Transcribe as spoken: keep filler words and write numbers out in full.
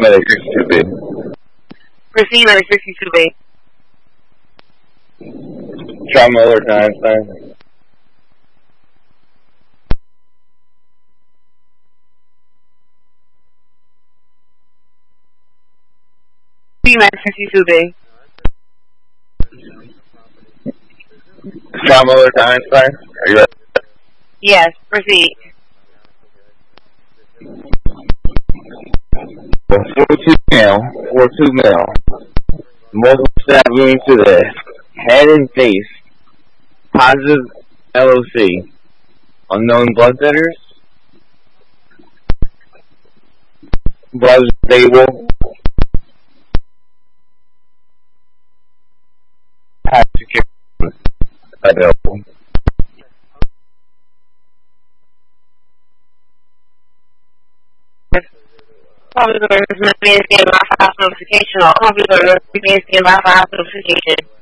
medic sixty-two B. Proceed, medic sixty-two B. Trauma alert to Einstein. Proceed, medic sixty-two B. Trauma alert to Einstein. Are you ready? Yes, proceed. forty-two male, forty-two male. Multiple stab wounds to the head and face. Positive L O C. Unknown bloodletters. Blood stable. Available. Probably going to be a stand by for house notification or probably going to be a stand by for house notification.